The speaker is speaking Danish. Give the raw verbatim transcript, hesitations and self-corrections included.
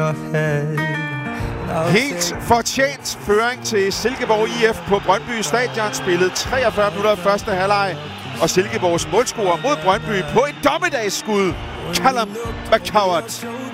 Helt fortjent føring til Silkeborg I F på Brøndby Stadion. Spillet treogfyrre minutter første halvleg. Og Silkeborgs målscorer mod Brøndby på et dommedagsskud. Callum McCoward.